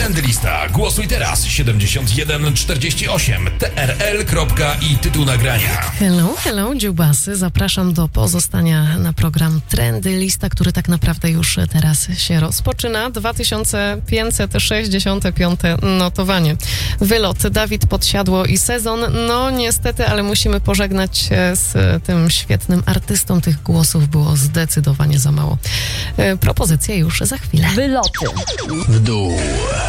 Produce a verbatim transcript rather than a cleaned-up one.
Trendylista. Głosuj teraz siedemdziesiąt jeden czterdzieści osiem T R L i tytuł nagrania. Hello, hello, dziubasy. Zapraszam do pozostania na program Trendylista, który tak naprawdę już teraz się rozpoczyna. dwa tysiące pięćset sześćdziesiąte piąte notowanie. Wylot, Dawid Podsiadło i Sezon. No niestety, ale musimy pożegnać się z tym świetnym artystą. Tych głosów było zdecydowanie za mało. Propozycja już za chwilę. Wyloty w dół.